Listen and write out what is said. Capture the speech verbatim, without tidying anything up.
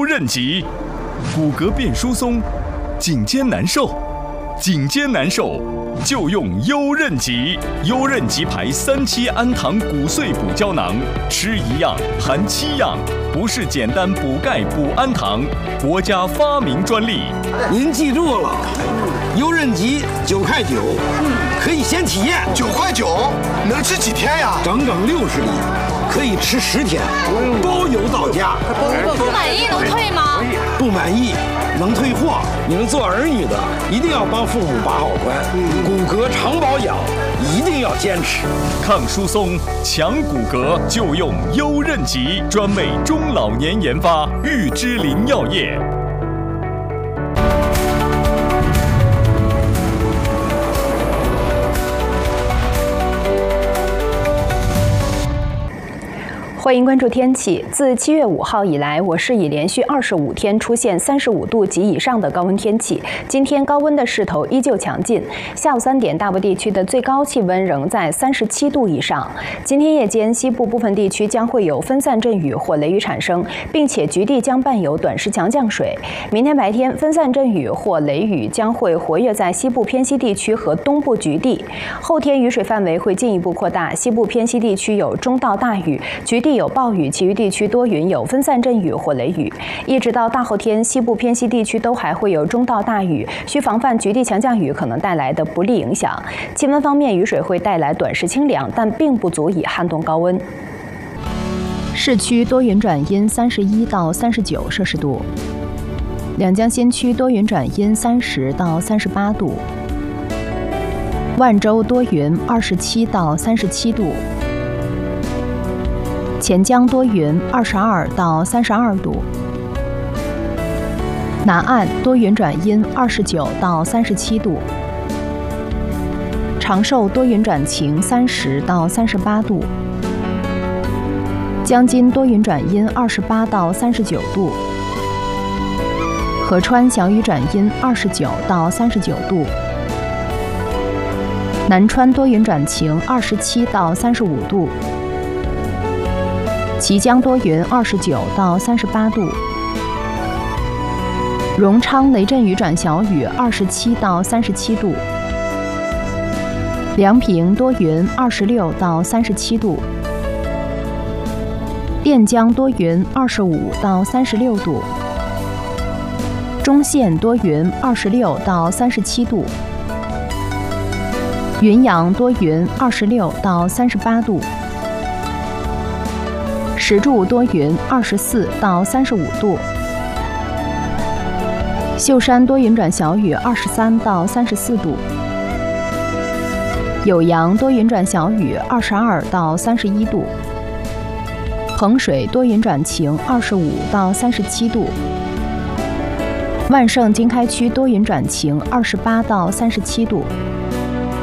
韧极，骨骼变疏松，颈肩难受，颈肩难受就用优韧极。优韧极牌三七氨糖骨碎补胶囊，吃一样含七样，不是简单补钙补氨糖，国家发明专利。 您记住了，优韧极九块九，可以先体验。 九块九能吃几天呀？ 整整六十粒，可以吃十天，包邮到家。 不满意能退吗？ 不满意能退货。你们做儿女的一定要帮父母把好关，骨骼常保养一定要坚持。 抗疏松、强骨骼就用优韧极，专为中老年研发，玉芝林药业。 欢迎关注天气。自七月五号以来，我市已连续二十五天出现三十五度及以上的高温天气。今天高温的势头依旧强劲，下午三点，大部地区的最高气温仍在三十七度以上。今天夜间，西部部分地区将会有分散阵雨或雷雨产生，并且局地将伴有短时强降水。明天白天，分散阵雨或雷雨将会活跃在西部偏西地区和东部局地。后天雨水范围会进一步扩大，西部偏西地区有中到大雨，局地有暴雨，其余地区多云，有分散阵雨或雷雨。一直到大后天，西部偏西地区都还会有中到大雨，需防范局地强降雨可能带来的不利影响。气温方面，雨水会带来短时清凉，但并不足以撼动高温。市区多云转阴，三十一到三十九摄氏度；两江新区多云转阴，三十到三十八度；万州多云，二十七到三十七度。钱江多云，二十二到三十二度；南岸多云转阴，二十九到三十七度；长寿多云转晴，三十到三十八度；江津多云转阴，二十八到三十九度；合川小雨转阴，二十九到三十九度；南川多云转晴，二十七到三十五度。綦江多云，二十九到三十八度；荣昌雷阵雨转小雨，二十七到三十七度；梁平多云，二十六到三十七度；垫江多云，二十五到三十六度；中县多云，二十六到三十七度；云阳多云，二十六到三十八度；石柱多云，二十四到三十五度；秀山多云转小雨，二十三到三十四度；酉阳多云转小雨，二十二到三十一度；衡水多云转晴，二十五到三十七度；万盛经开区多云转晴，二十八到三十七度；